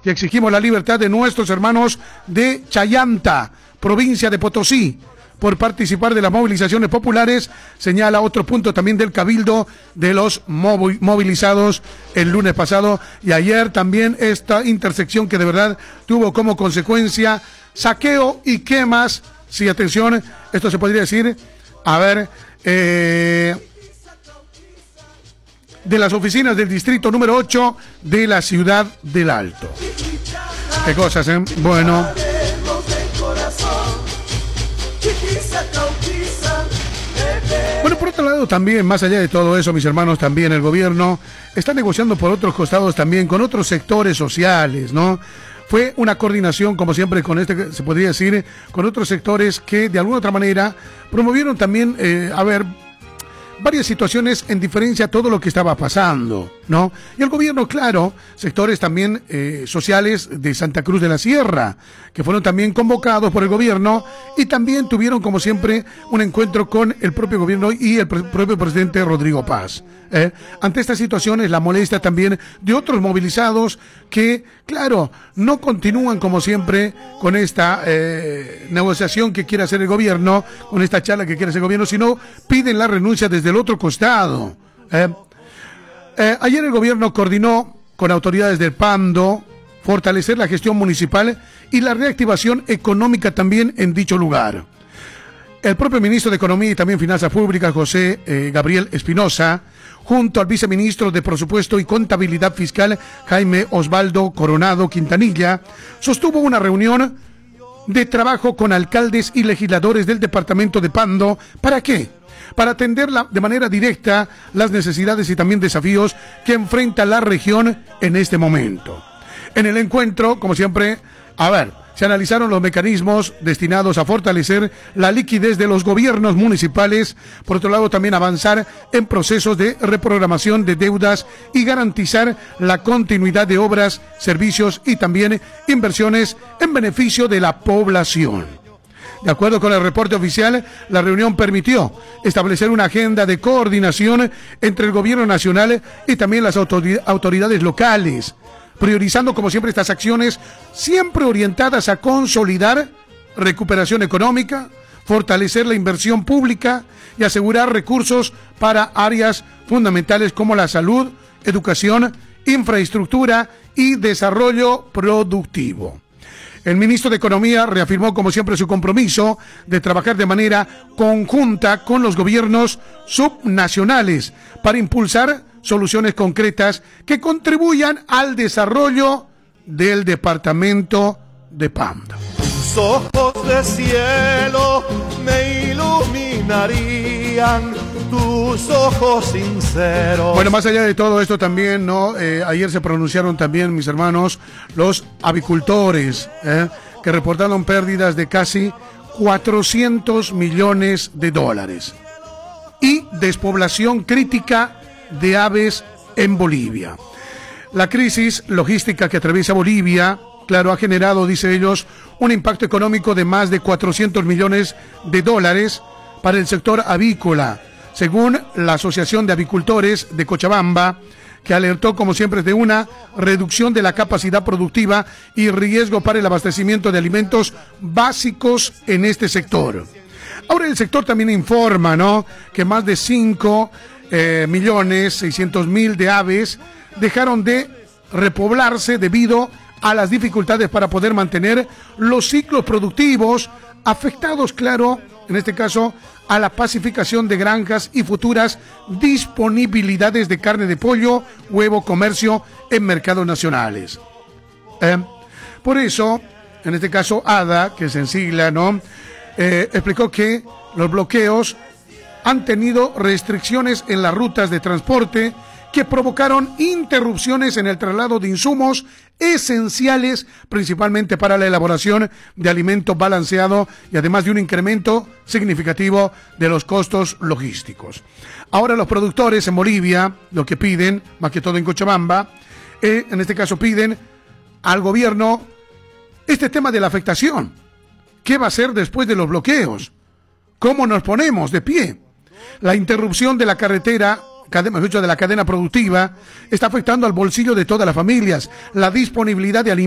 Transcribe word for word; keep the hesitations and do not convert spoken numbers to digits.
que exigimos la libertad de nuestros hermanos de Chayanta, provincia de Potosí, por participar de las movilizaciones populares, señala otro punto también del cabildo de los movilizados el lunes pasado y ayer también esta intersección que de verdad tuvo como consecuencia saqueo y quemas. Sí, atención, esto se podría decir, a ver, eh, de las oficinas del distrito número ocho de la ciudad del Alto. Qué cosas, ¿eh? Bueno. Bueno, por otro lado también, más allá de todo eso, mis hermanos, también el gobierno está negociando por otros costados también con otros sectores sociales, ¿no? Fue una coordinación, como siempre, con este, se podría decir, con otros sectores que de alguna otra manera promovieron también, eh, a ver, varias situaciones en diferencia a todo lo que estaba pasando, ¿no? Y el gobierno, claro, sectores también eh, sociales de Santa Cruz de la Sierra, que fueron también convocados por el gobierno y también tuvieron, como siempre, un encuentro con el propio gobierno y el pre- propio presidente Rodrigo Paz. ¿eh? Ante estas situaciones, la molestia también de otros movilizados que, claro, no continúan, como siempre, con esta eh, negociación que quiere hacer el gobierno, con esta charla que quiere hacer el gobierno, sino piden la renuncia desde el otro costado. ¿eh? Eh, ayer el gobierno coordinó con autoridades del Pando fortalecer la gestión municipal y la reactivación económica también en dicho lugar. El propio ministro de Economía y también Finanzas Públicas, José eh, Gabriel Espinosa, junto al viceministro de Presupuesto y Contabilidad Fiscal, Jaime Osvaldo Coronado Quintanilla, sostuvo una reunión de trabajo con alcaldes y legisladores del departamento de Pando. ¿Para qué? Para atender la, de manera directa las necesidades y también desafíos que enfrenta la región en este momento. En el encuentro, como siempre, a ver, se analizaron los mecanismos destinados a fortalecer la liquidez de los gobiernos municipales, por otro lado también avanzar en procesos de reprogramación de deudas y garantizar la continuidad de obras, servicios y también inversiones en beneficio de la población. De acuerdo con el reporte oficial, la reunión permitió establecer una agenda de coordinación entre el gobierno nacional y también las autoridades locales, priorizando como siempre estas acciones siempre orientadas a consolidar recuperación económica, fortalecer la inversión pública y asegurar recursos para áreas fundamentales como la salud, educación, infraestructura y desarrollo productivo. El ministro de Economía reafirmó como siempre su compromiso de trabajar de manera conjunta con los gobiernos subnacionales para impulsar soluciones concretas que contribuyan al desarrollo del departamento de Pando. Tus ojos de cielo me iluminarían, tus ojos sinceros. Bueno, más allá de todo esto también, ¿no? Eh, ayer se pronunciaron también, mis hermanos, los avicultores, ¿eh? que reportaron pérdidas de casi cuatrocientos millones de dólares y despoblación crítica de aves en Bolivia. La crisis logística que atraviesa Bolivia, claro, ha generado, dice ellos, un impacto económico de más de cuatrocientos millones de dólares para el sector avícola, según la Asociación de Avicultores de Cochabamba, que alertó, como siempre, de una reducción de la capacidad productiva y riesgo para el abastecimiento de alimentos básicos en este sector. Ahora el sector también informa, ¿no?, que más de cinco eh, millones seiscientos mil de aves dejaron de repoblarse debido a las dificultades para poder mantener los ciclos productivos, afectados, claro, en este caso, a la pacificación de granjas y futuras disponibilidades de carne de pollo, huevo, comercio en mercados nacionales. Eh, por eso, en este caso, ADA, que se ensigla, ¿no?, eh, explicó que los bloqueos han tenido restricciones en las rutas de transporte que provocaron interrupciones en el traslado de insumos esenciales, principalmente para la elaboración de alimento balanceado y además de un incremento significativo de los costos logísticos. Ahora los productores en Bolivia, lo que piden, más que todo en Cochabamba, eh, en este caso piden al gobierno este tema de la afectación. ¿Qué va a hacer después de los bloqueos? ¿Cómo nos ponemos de pie? La interrupción de la carretera, de la cadena productiva, está afectando al bolsillo de todas las familias. La disponibilidad de alimentos